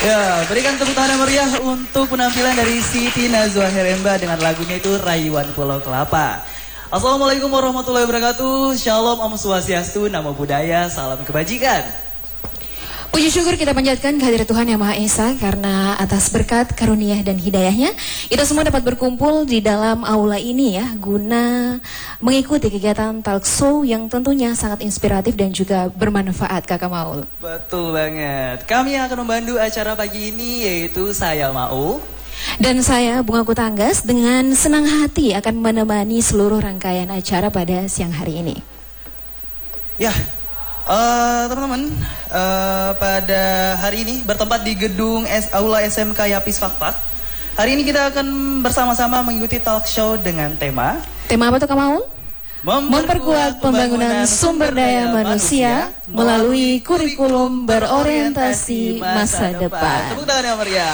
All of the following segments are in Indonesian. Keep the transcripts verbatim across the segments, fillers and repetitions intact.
Ya, berikan tepuk tangan yang meriah untuk penampilan dari Siti Najwa Heremba dengan lagunya itu Rayuan Pulau Kelapa. Assalamualaikum warahmatullahi wabarakatuh. Shalom, Om Swastiastu, Namo Buddhaya, salam kebajikan. Puji syukur kita panjatkan kehadirat Tuhan Yang Maha Esa karena atas berkat, karunia dan hidayahnya kita semua dapat berkumpul di dalam aula ini ya, guna mengikuti kegiatan talk show yang tentunya sangat inspiratif dan juga bermanfaat, Kakak Maul. Betul banget. Kami yang akan membantu acara pagi ini yaitu saya Mau dan saya Bunga Kutanggas dengan senang hati akan menemani seluruh rangkaian acara pada siang hari ini. Ya. Uh, teman-teman, uh, pada hari ini bertempat di gedung S Aula S M K Yapis Fakfak. Hari ini kita akan bersama-sama mengikuti talk show dengan tema Tema apa tuh, Kak Maul? Memperkuat, Memperkuat pembangunan sumber daya manusia melalui kurikulum berorientasi masa depan. Tepuk tangan yang meriah.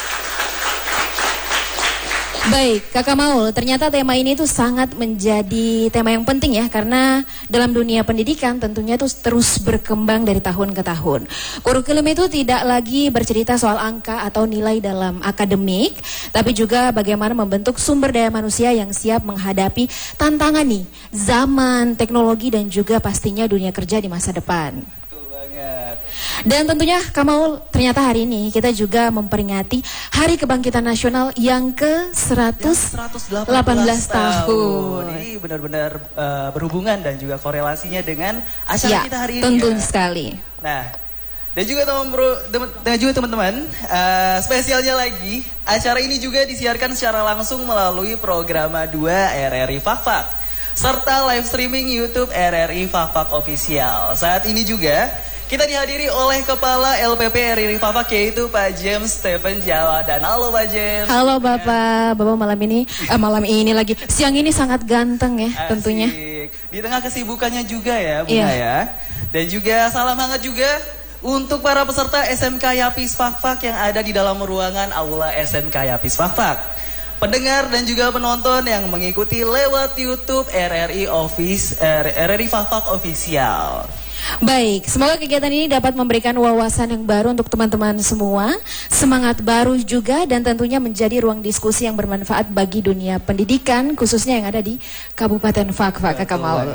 Baik, Kakak Maul, ternyata tema ini tuh sangat menjadi tema yang penting ya, karena dalam dunia pendidikan tentunya itu terus berkembang dari tahun ke tahun. Kurikulum itu tidak lagi bercerita soal angka atau nilai dalam akademik, tapi juga bagaimana membentuk sumber daya manusia yang siap menghadapi tantangan nih, zaman, teknologi dan juga pastinya dunia kerja di masa depan. Dan tentunya Kak Maul, ternyata hari ini kita juga memperingati Hari Kebangkitan Nasional yang ke seratus delapan belas tahun. Ini benar-benar uh, berhubungan dan juga korelasinya dengan acara ya, kita hari ini. Tentu ya. sekali. Nah, dan juga teman-teman, dan juga teman-teman, uh, spesialnya lagi, acara ini juga disiarkan secara langsung melalui program dua R R I Fakfak serta live streaming YouTube R R I Fakfak Official. Saat ini juga kita dihadiri oleh Kepala L P P R R I Fakfak yaitu Pak James Stephen Jawa. Dan halo Pak James. Halo Bapak, Bapak malam ini, eh, malam ini lagi, siang ini sangat ganteng ya. Asik. Tentunya. Di tengah kesibukannya juga ya Bunga iya. ya. Dan juga salam hangat juga untuk para peserta S M K Yapis Fakfak yang ada di dalam ruangan aula S M K Yapis Fakfak. Pendengar dan juga penonton yang mengikuti lewat YouTube R R I Office, R R I Fakfak Official. Baik, semoga kegiatan ini dapat memberikan wawasan yang baru untuk teman-teman semua, semangat baru juga, dan tentunya menjadi ruang diskusi yang bermanfaat bagi dunia pendidikan, khususnya yang ada di Kabupaten Fakfak, Kakak Maul.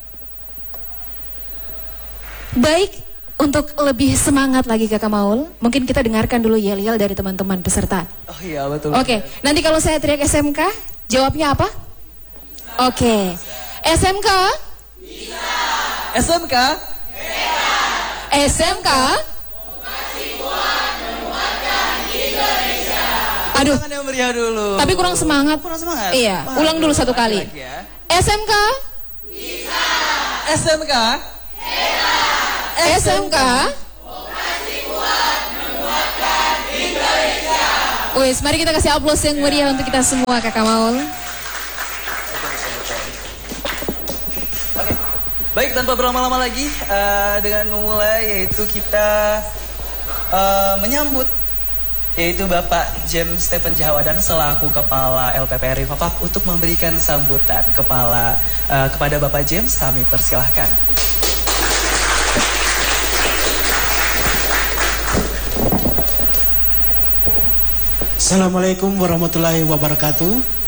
Baik, untuk lebih semangat lagi Kakak Maul, mungkin kita dengarkan dulu yel-yel dari teman-teman peserta. Oh iya, betul. Oke, okay. Nanti kalau saya teriak S M K, jawabnya apa? Oke, okay. S M K? Bisa. S M K? S M K? Aduh, yang meriah dulu. Tapi kurang semangat. Kurang semangat. Iya, Paham ulang dulu satu kali. Ya. S M K? Bisa. S M K? Hebat. S M K? Vokasi kuat menguatkan Indonesia. Wes, mari kita kasih aplaus yang meriah ya. Untuk kita semua, Kakak Maul. Baik, tanpa berlama-lama lagi uh, dengan memulai yaitu kita uh, menyambut yaitu Bapak James Stephen Jahawadan selaku Kepala L P P R R I Fakfak untuk memberikan sambutan kepala uh, kepada Bapak James, kami persilahkan. Assalamualaikum warahmatullahi wabarakatuh.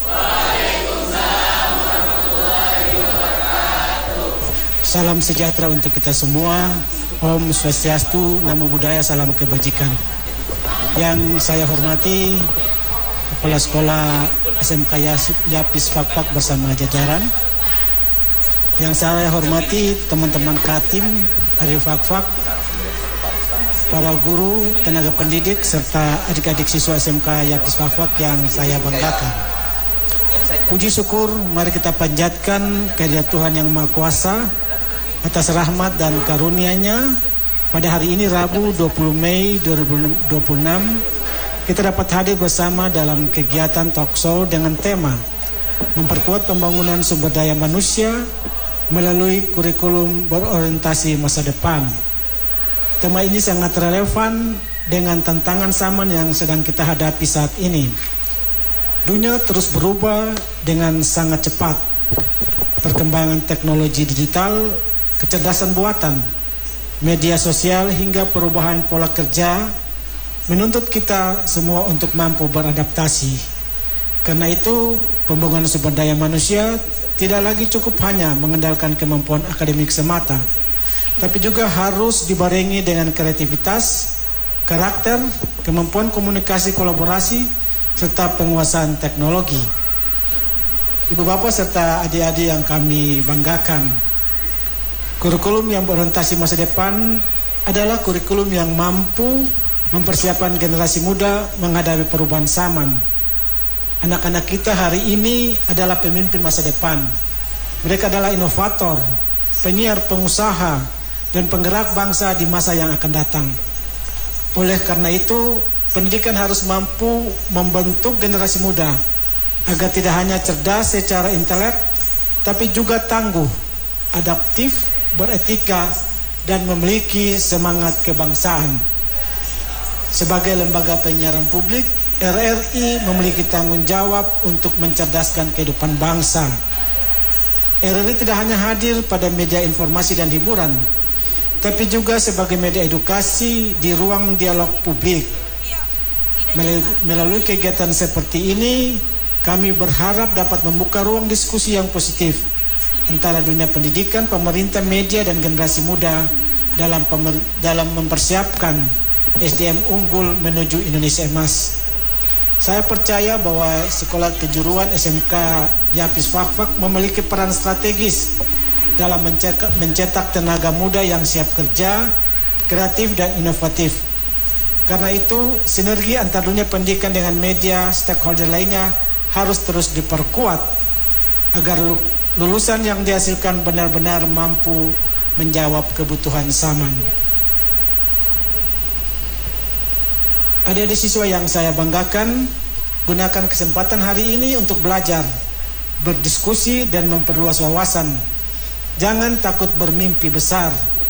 Salam sejahtera untuk kita semua. Om Swastiastu, Namo Buddhaya, salam kebajikan. Yang saya hormati Kepala Sekolah S M K Yapis Fakfak bersama jajaran. Yang saya hormati teman-teman Katim R R I Fakfak, para guru, tenaga pendidik, serta adik-adik siswa S M K Yapis Fakfak yang saya banggakan. Puji syukur, mari kita panjatkan kehadirat Tuhan Yang Maha Kuasa atas rahmat dan karunia-Nya. Pada hari ini Rabu dua puluh Mei dua ribu dua puluh enam kita dapat hadir bersama dalam kegiatan talk show dengan tema Memperkuat Pembangunan Sumber Daya Manusia melalui kurikulum berorientasi masa depan. Tema ini sangat relevan dengan tantangan zaman yang sedang kita hadapi saat ini. Dunia terus berubah dengan sangat cepat. Perkembangan teknologi digital, kecerdasan buatan, media sosial hingga perubahan pola kerja menuntut kita semua untuk mampu beradaptasi. Karena itu, pembangunan sumber daya manusia tidak lagi cukup hanya mengandalkan kemampuan akademik semata, tapi juga harus dibarengi dengan kreativitas, karakter, kemampuan komunikasi kolaborasi, serta penguasaan teknologi. Ibu bapak serta adik-adik yang kami banggakan, kurikulum yang berorientasi masa depan adalah kurikulum yang mampu mempersiapkan generasi muda menghadapi perubahan zaman. Anak-anak kita hari ini adalah pemimpin masa depan. Mereka adalah inovator, penyiar, pengusaha, dan penggerak bangsa di masa yang akan datang. Oleh karena itu, pendidikan harus mampu membentuk generasi muda agar tidak hanya cerdas secara intelek, tapi juga tangguh, adaptif, beretika, dan memiliki semangat kebangsaan. Sebagai lembaga penyiaran publik, R R I memiliki tanggung jawab untuk mencerdaskan kehidupan bangsa. R R I tidak hanya hadir pada media informasi dan hiburan, tapi juga sebagai media edukasi di ruang dialog publik. Melalui kegiatan seperti ini, kami berharap dapat membuka ruang diskusi yang positif antara dunia pendidikan, pemerintah, media, dan generasi muda dalam dalam mempersiapkan S D M unggul menuju Indonesia Emas. Saya percaya bahwa Sekolah Kejuruan S M K Yapis Fakfak memiliki peran strategis dalam mencetak, mencetak tenaga muda yang siap kerja, kreatif, dan inovatif. Karena itu, sinergi antar dunia pendidikan dengan media stakeholder lainnya harus terus diperkuat agar lulusan yang dihasilkan benar-benar mampu menjawab kebutuhan zaman. Adik-adik siswa yang saya banggakan, gunakan kesempatan hari ini untuk belajar, berdiskusi, dan memperluas wawasan. Jangan takut bermimpi besar.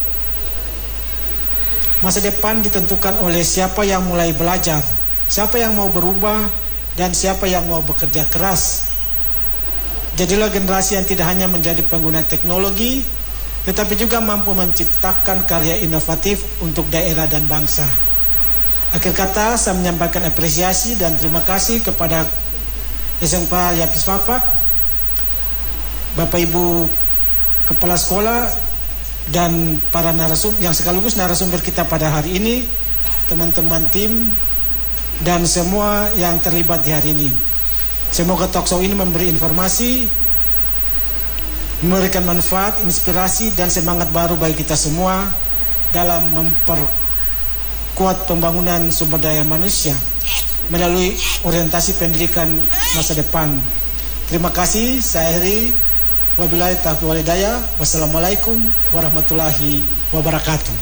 Masa depan ditentukan oleh siapa yang mulai belajar, siapa yang mau berubah, dan siapa yang mau bekerja keras. Jadilah generasi yang tidak hanya menjadi pengguna teknologi, tetapi juga mampu menciptakan karya inovatif untuk daerah dan bangsa. Akhir kata, saya menyampaikan apresiasi dan terima kasih kepada S M K Yapis Fakfak, Bapak Ibu Kepala Sekolah, dan para narasumber yang sekaligus narasumber kita pada hari ini, teman-teman tim, dan semua yang terlibat di hari ini. Semoga talkshow ini memberi informasi, memberikan manfaat, inspirasi, dan semangat baru bagi kita semua dalam memperkuat pembangunan sumber daya manusia melalui orientasi pendidikan masa depan. Terima kasih. Saya akhiri. Wabillahi taufiq wal hidayah. Wassalamualaikum warahmatullahi wabarakatuh.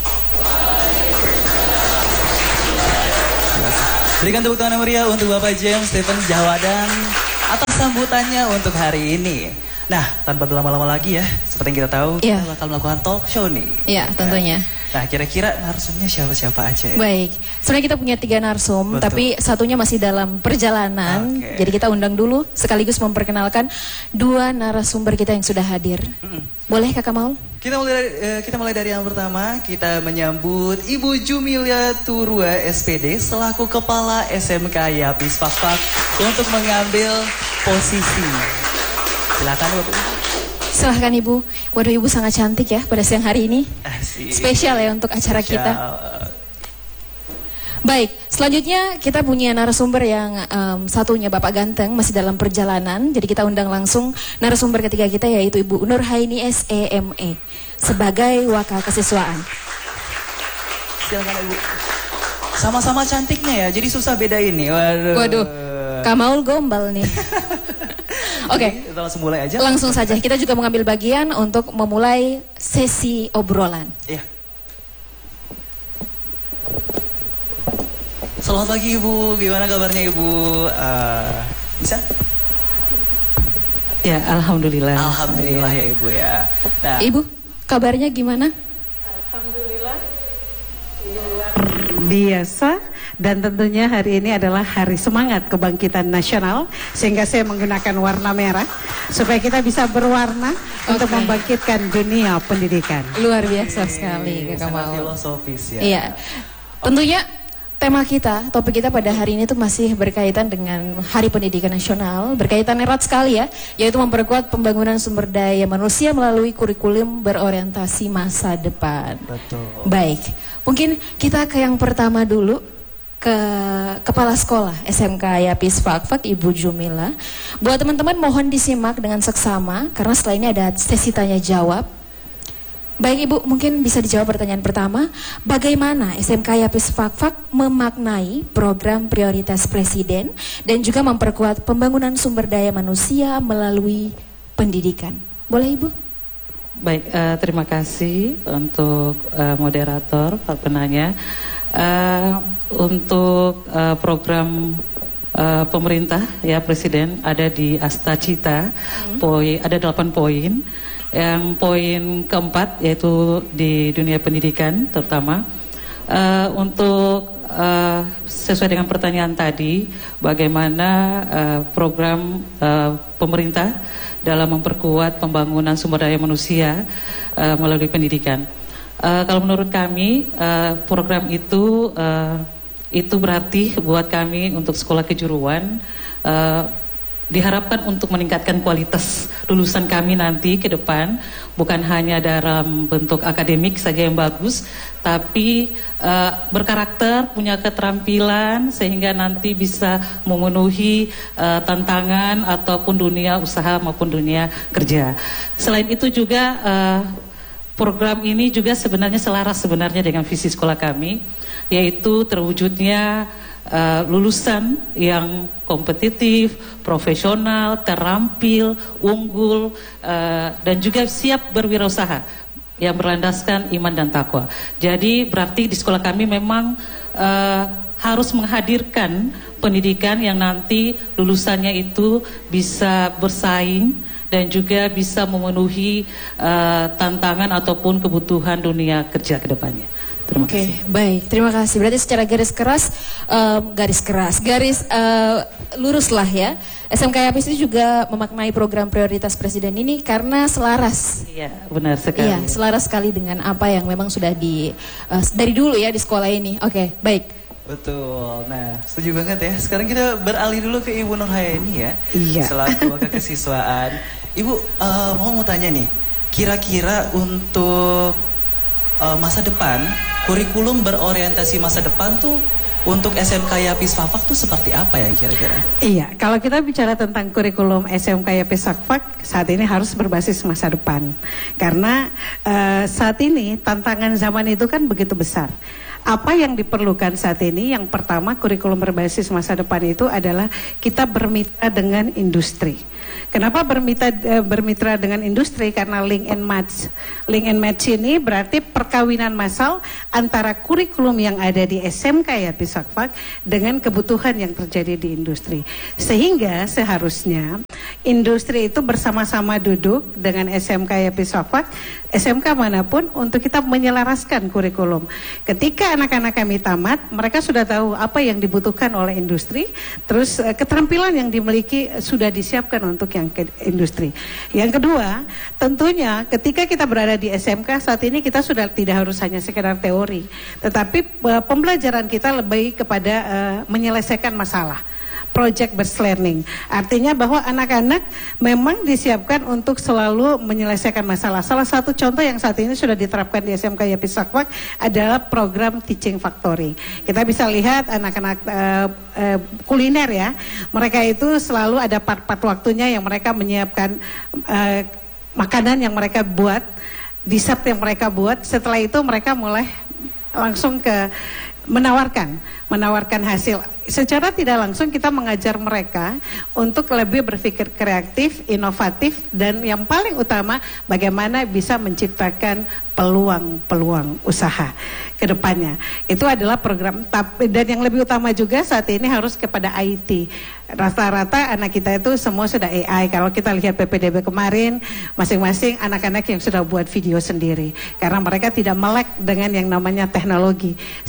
Berikan tepuk tangan yang meriah untuk Bapak James Stephen Jawadan atas sambutannya untuk hari ini. Nah, tanpa berlama-lama lagi ya, seperti yang kita tahu, ya, kita bakal melakukan talk show nih. Iya, tentunya. Nah, kira-kira narsumnya siapa-siapa aja? Baik, sebenarnya kita punya tiga narsum, Betul. tapi satunya masih dalam perjalanan. Okay. Jadi kita undang dulu, sekaligus memperkenalkan dua narasumber kita yang sudah hadir. Mm-mm. Boleh Kakak Maul? Kita mulai dari, eh, kita mulai dari yang pertama. Kita menyambut Ibu Jumilia Turua S P D selaku Kepala S M K Yapis Fakfak untuk mengambil posisi. Silakan Bapak. Silahkan Ibu. Waduh, Ibu sangat cantik ya pada siang hari ini. Asik. Spesial ya untuk acara Spesial. kita. Baik, selanjutnya kita punya narasumber yang um, satunya Bapak Ganteng masih dalam perjalanan. Jadi kita undang langsung narasumber ketiga kita yaitu Ibu Nurhaini S E M E sebagai wakil kesiswaan. Silakan Ibu. Sama-sama cantiknya ya, jadi susah bedain nih. Waduh. Waduh, Kamaul gombal nih. Oke, okay. Kita langsung mulai aja. Langsung saja, kita juga mengambil bagian untuk memulai sesi obrolan. Iya. Selamat pagi Ibu, gimana kabarnya Ibu? Uh, bisa? Ya, Alhamdulillah. Alhamdulillah ya Ibu ya. Nah, Ibu, kabarnya gimana? Alhamdulillah, luar biasa. Dan tentunya hari ini adalah hari semangat kebangkitan nasional, sehingga saya menggunakan warna merah supaya kita bisa berwarna okay. untuk membangkitkan dunia pendidikan. Luar biasa sekali Kakak Sangat Maul. filosofis ya. Iya, tentunya tema kita, topik kita pada hari ini tuh masih berkaitan dengan Hari Pendidikan Nasional, berkaitan erat sekali ya, yaitu memperkuat pembangunan sumber daya manusia melalui kurikulum berorientasi masa depan. Betul. Baik, mungkin kita ke yang pertama dulu, ke Kepala Sekolah S M K Yapis Fakfak, Ibu Jumila. Buat teman-teman mohon disimak dengan seksama, karena setelah ini ada sesi tanya jawab. Baik Ibu, mungkin bisa dijawab pertanyaan pertama. Bagaimana S M K Yapis Fakfak memaknai program prioritas Presiden dan juga memperkuat pembangunan sumber daya manusia melalui pendidikan? Boleh Ibu? Baik, uh, terima kasih untuk uh, moderator, Pak penanya. Uh, untuk uh, program uh, pemerintah ya Presiden ada di Asta Cita, hmm. poin ada delapan poin. Yang poin keempat yaitu di dunia pendidikan terutama uh, untuk uh, sesuai dengan pertanyaan tadi, bagaimana uh, program uh, pemerintah dalam memperkuat pembangunan sumber daya manusia uh, melalui pendidikan. Uh, kalau menurut kami uh, program itu uh, itu berarti buat kami untuk sekolah kejuruan uh, diharapkan untuk meningkatkan kualitas lulusan kami nanti ke depan, bukan hanya dalam bentuk akademik saja yang bagus, tapi uh, berkarakter, punya keterampilan sehingga nanti bisa memenuhi uh, tantangan ataupun dunia usaha maupun dunia kerja. Selain itu juga uh, program ini juga sebenarnya selaras sebenarnya dengan visi sekolah kami, yaitu terwujudnya Uh, lulusan yang kompetitif, profesional, terampil, unggul, uh, dan juga siap berwirausaha yang berlandaskan iman dan takwa. Jadi berarti di sekolah kami memang uh, harus menghadirkan pendidikan yang nanti lulusannya itu bisa bersaing dan juga bisa memenuhi uh, tantangan ataupun kebutuhan dunia kerja ke depannya. Terima Oke, kasih. baik. Terima kasih. Berarti secara garis keras, um, garis keras, garis uh, lurus lah ya. S M K Yapis itu juga memaknai program prioritas Presiden ini karena selaras. Iya, benar sekali. Iya, selaras sekali dengan apa yang memang sudah di uh, dari dulu ya di sekolah ini. Oke, baik. Betul. Nah, setuju banget ya. Sekarang kita beralih dulu ke Ibu Nurhayani ya. Iya. Selaku wakil kesiswaan. Ibu, uh, mau mau tanya nih. Kira-kira untuk uh, masa depan, kurikulum berorientasi masa depan tuh untuk S M K Yapis Fakfak tuh seperti apa ya kira-kira? Iya, kalau kita bicara tentang kurikulum S M K Yapis Fakfak saat ini harus berbasis masa depan. Karena uh, saat ini tantangan zaman itu kan begitu besar. Apa yang diperlukan saat ini? Yang pertama, kurikulum berbasis masa depan itu adalah kita bermitra dengan industri. Kenapa bermitra, bermitra dengan industri? Karena link and match. Link and match ini berarti perkawinan massal antara kurikulum yang ada di S M K Yapis Fakfak dengan kebutuhan yang terjadi di industri. Sehingga seharusnya industri itu bersama-sama duduk dengan S M K Yapis Fakfak, S M K manapun untuk kita menyelaraskan kurikulum. Ketika anak-anak kami tamat, mereka sudah tahu apa yang dibutuhkan oleh industri, terus keterampilan yang dimiliki sudah disiapkan untuk yang ke industri. Yang kedua, tentunya ketika kita berada di S M K saat ini kita sudah tidak harus hanya sekedar teori, tetapi uh, pembelajaran kita lebih kepada uh, menyelesaikan masalah. Project based learning. Artinya bahwa anak-anak memang disiapkan untuk selalu menyelesaikan masalah. Salah satu contoh yang saat ini sudah diterapkan di S M K Yapis Fakfak adalah program Teaching Factory. Kita bisa lihat anak-anak uh, uh, kuliner ya. Mereka itu selalu ada part-part waktunya yang mereka menyiapkan uh, makanan yang mereka buat, dessert yang mereka buat. Setelah itu mereka mulai langsung ke menawarkan menawarkan hasil. Secara tidak langsung kita mengajar mereka untuk lebih berpikir kreatif, inovatif, dan yang paling utama bagaimana bisa menciptakan peluang-peluang usaha ke depannya. Itu adalah program, dan yang lebih utama juga saat ini harus kepada I T. Rata-rata anak kita itu semua sudah A I. Kalau kita lihat P P D B kemarin, masing-masing anak-anak yang sudah buat video sendiri. Karena mereka tidak melek dengan yang namanya teknologi. Sehingga ini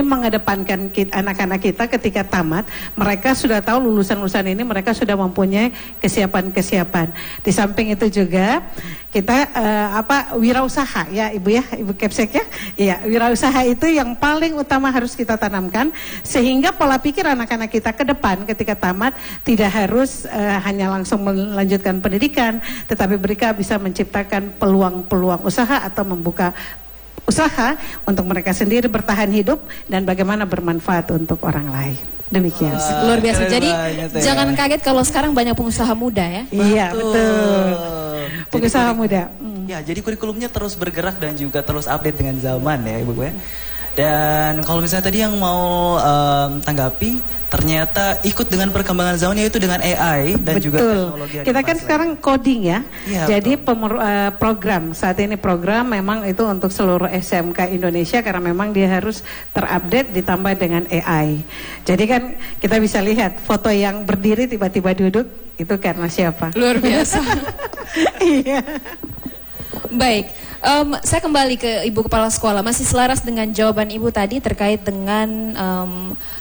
mengedepankan kita, anak-anak kita ketika tamat, mereka sudah tahu lulusan-lulusan ini mereka sudah mempunyai kesiapan-kesiapan. Di samping itu juga kita uh, apa wirausaha ya Ibu ya, Ibu Kepsek ya. Iya, wirausaha itu yang paling utama harus kita tanamkan sehingga pola pikir anak-anak kita ke depan ketika tamat tidak harus uh, hanya langsung melanjutkan pendidikan, tetapi mereka bisa menciptakan peluang-peluang usaha atau membuka usaha untuk mereka sendiri bertahan hidup dan bagaimana bermanfaat untuk orang lain. Demikian. Wah, luar biasa. Jadi ya. jangan kaget kalau sekarang banyak pengusaha muda ya. Iya, betul. Pengusaha jadi, muda. Ya, jadi kurikulumnya terus bergerak dan juga terus update dengan zaman ya Ibu ya. Dan kalau misalnya tadi yang mau um, tanggapi, ternyata ikut dengan perkembangan zaman yaitu dengan A I dan betul. juga teknologi. Kita kan sekarang coding ya. Ya Jadi pemer, uh, program saat ini program memang itu untuk seluruh S M K Indonesia karena memang dia harus terupdate ditambah dengan A I. Jadi kan kita bisa lihat foto yang berdiri tiba-tiba duduk itu karena siapa? Luar biasa. Iya. Baik, um, saya kembali ke Ibu Kepala Sekolah. Masih selaras dengan jawaban Ibu tadi terkait dengan um,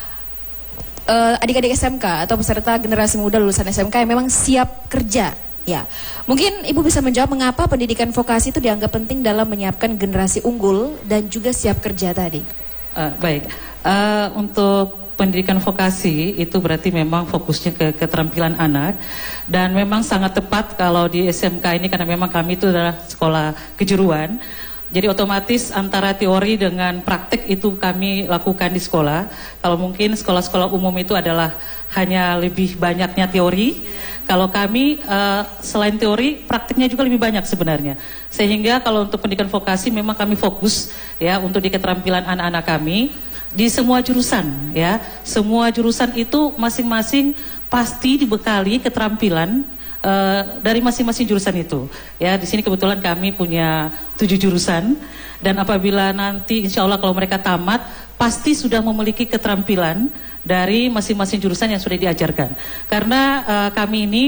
uh, adik-adik S M K atau peserta generasi muda lulusan S M K yang memang siap kerja. Ya, mungkin Ibu bisa menjawab mengapa pendidikan vokasi itu dianggap penting dalam menyiapkan generasi unggul dan juga siap kerja tadi. Uh, baik, uh, untuk pendidikan vokasi itu berarti memang fokusnya ke keterampilan anak dan memang sangat tepat kalau di S M K ini karena memang kami itu adalah sekolah kejuruan. Jadi otomatis antara teori dengan praktek itu kami lakukan di sekolah. Kalau mungkin sekolah-sekolah umum itu adalah hanya lebih banyaknya teori. Kalau kami uh, selain teori, prakteknya juga lebih banyak sebenarnya. Sehingga kalau untuk pendidikan vokasi memang kami fokus ya untuk di keterampilan anak-anak kami di semua jurusan ya. Semua jurusan itu masing-masing pasti dibekali keterampilan Uh, dari masing-masing jurusan itu. Ya, di sini kebetulan kami punya tujuh jurusan dan apabila nanti insya Allah kalau mereka tamat pasti sudah memiliki keterampilan dari masing-masing jurusan yang sudah diajarkan. Karena uh, kami ini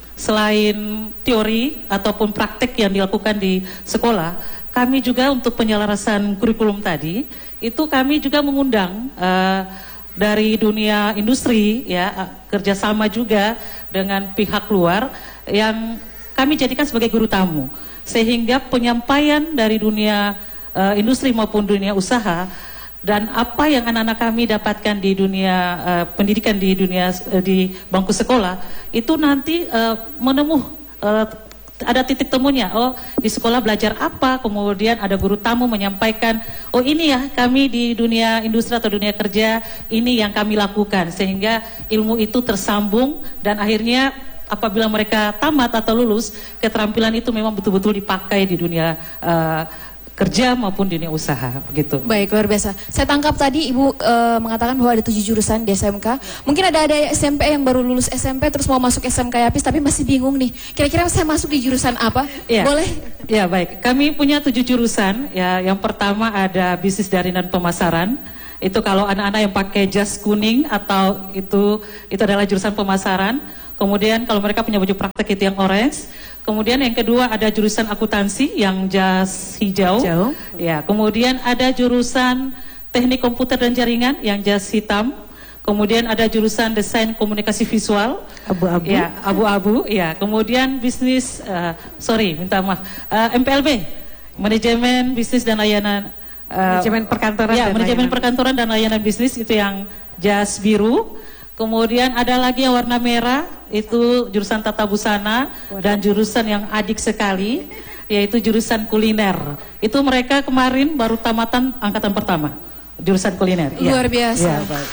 selain teori ataupun praktek yang dilakukan di sekolah, kami juga untuk penyelarasan kurikulum tadi itu kami juga mengundang uh, dari dunia industri ya kerjasama juga dengan pihak luar yang kami jadikan sebagai guru tamu sehingga penyampaian dari dunia uh, industri maupun dunia usaha dan apa yang anak-anak kami dapatkan di dunia uh, pendidikan di dunia uh, di bangku sekolah itu nanti uh, menemuh uh, ada titik temunya. Oh, di sekolah belajar apa, kemudian ada guru tamu menyampaikan, oh ini ya kami di dunia industri atau dunia kerja, ini yang kami lakukan. Sehingga ilmu itu tersambung dan akhirnya apabila mereka tamat atau lulus, keterampilan itu memang betul-betul dipakai di dunia uh, kerja maupun dunia usaha gitu. Baik, luar biasa. Saya tangkap tadi Ibu e, mengatakan bahwa ada tujuh jurusan di S M K. Mungkin ada ada S M P yang baru lulus S M P terus mau masuk S M K Yapis tapi masih bingung nih. Kira-kira saya masuk di jurusan apa? Ya. Boleh? Ya, baik. Kami punya tujuh jurusan. Ya, yang pertama ada bisnis daring dan pemasaran. Itu kalau anak-anak yang pakai jas kuning atau itu itu adalah jurusan pemasaran. Kemudian kalau mereka punya baju praktek itu yang orange. Kemudian yang kedua ada jurusan akuntansi yang jas hijau. Hijau. Ya, kemudian ada jurusan teknik komputer dan jaringan yang jas hitam. Kemudian ada jurusan desain komunikasi visual. Abu-abu. Ya, abu-abu. Ya, kemudian bisnis, uh, sorry, minta maaf, uh, M P L B, manajemen bisnis dan layanan. Uh, Manajemen perkantoran ya, dan manajemen layanan. perkantoran dan layanan bisnis itu yang jas biru. Kemudian ada lagi yang warna merah, itu jurusan tata busana dan jurusan yang adik sekali, yaitu jurusan kuliner. Itu mereka kemarin baru tamatan angkatan pertama, jurusan kuliner. Luar biasa. Ya, baik.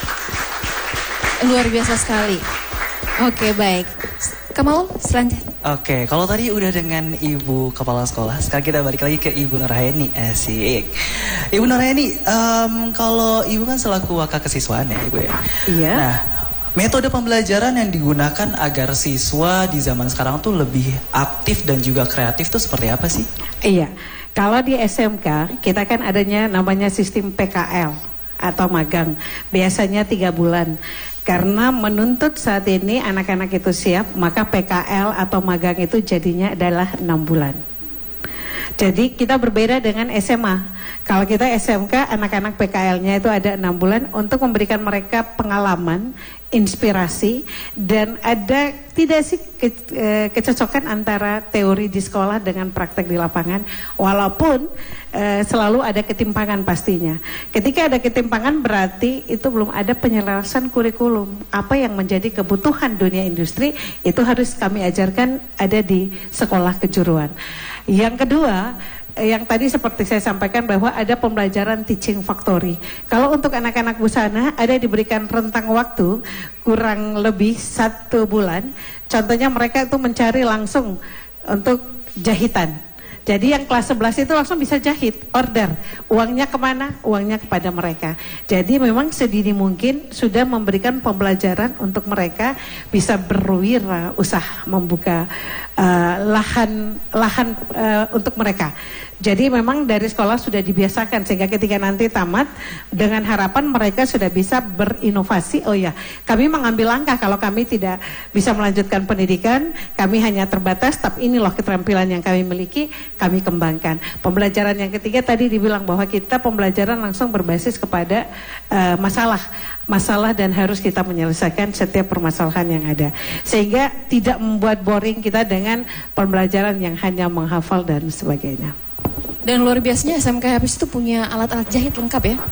Luar biasa sekali. Oke, baik. Kamal, selanjutnya. Oke, kalau tadi udah dengan Ibu Kepala Sekolah, sekarang kita balik lagi ke Ibu Nurhayani. Asik. Ibu Nurhayani, um, kalau Ibu kan selaku wakil kesiswaan ya Ibu ya? Iya. Nah, metode pembelajaran yang digunakan agar siswa di zaman sekarang tuh lebih aktif dan juga kreatif tuh seperti apa sih? Iya, kalau di S M K kita kan adanya namanya sistem P K L atau magang, biasanya tiga bulan. Karena menuntut saat ini anak-anak itu siap, maka P K L atau magang itu jadinya adalah enam bulan. Jadi kita berbeda dengan S M A. Kalau kita S M K, anak-anak P K L-nya itu ada enam bulan untuk memberikan mereka pengalaman, inspirasi, dan ada tidak sih ke, e, kecocokan antara teori di sekolah dengan praktek di lapangan, walaupun e, selalu ada ketimpangan pastinya. Ketika ada ketimpangan berarti itu belum ada penyelarasan kurikulum. Apa yang menjadi kebutuhan dunia industri itu harus kami ajarkan ada di sekolah kejuruan. Yang kedua, yang tadi seperti saya sampaikan bahwa ada pembelajaran teaching factory. Kalau untuk anak-anak busana ada diberikan rentang waktu kurang lebih satu bulan. Contohnya mereka itu mencari langsung untuk jahitan. Jadi yang kelas sebelas itu langsung bisa jahit, order. Uangnya kemana? Uangnya kepada mereka. Jadi memang sedini mungkin sudah memberikan pembelajaran untuk mereka bisa berwirausaha, membuka uh, lahan lahan uh, untuk mereka. Jadi memang dari sekolah sudah dibiasakan sehingga ketika nanti tamat dengan harapan mereka sudah bisa berinovasi. Oh ya, kami mengambil langkah kalau kami tidak bisa melanjutkan pendidikan, kami hanya terbatas, tapi ini loh keterampilan yang kami miliki, kami kembangkan. Pembelajaran yang ketiga tadi dibilang bahwa kita pembelajaran langsung berbasis kepada uh, masalah. Masalah dan harus kita menyelesaikan setiap permasalahan yang ada. Sehingga tidak membuat boring kita dengan pembelajaran yang hanya menghafal dan sebagainya. Dan luar biasanya S M K Habis itu punya alat-alat jahit lengkap ya?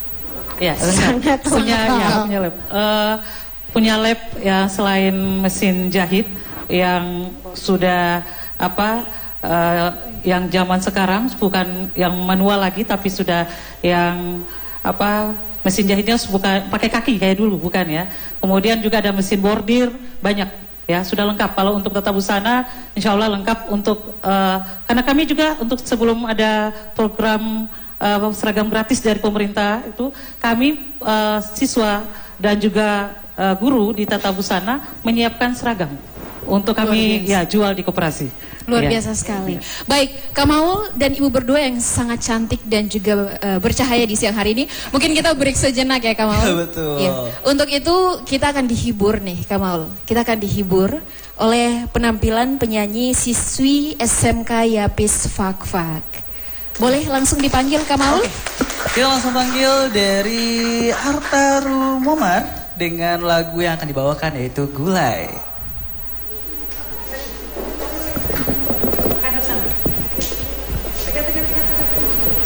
Ya, sangat punya ya, punya lab. Uh, punya lab ya selain mesin jahit yang sudah apa uh, yang zaman sekarang bukan yang manual lagi tapi sudah yang apa mesin jahitnya bukan pakai kaki kayak dulu bukan ya. Kemudian juga ada mesin bordir banyak. Ya sudah lengkap. Kalau untuk tata busana, insya Allah lengkap untuk uh, karena kami juga untuk sebelum ada program uh, seragam gratis dari pemerintah itu kami uh, siswa dan juga uh, guru di tata busana menyiapkan seragam untuk kami ya jual di koperasi. Luar ya. biasa sekali. Baik, Kak Maul dan Ibu berdua yang sangat cantik dan juga uh, bercahaya di siang hari ini. Mungkin kita break sejenak ya Kak Maul. Betul. Ya. Untuk itu kita akan dihibur nih Kak Maul. Kita akan dihibur oleh penampilan penyanyi siswi S M K Yapis Fakfak. Boleh langsung dipanggil Kak Maul? Oke. Kita langsung panggil dari Hartaru Momar dengan lagu yang akan dibawakan yaitu Gulai.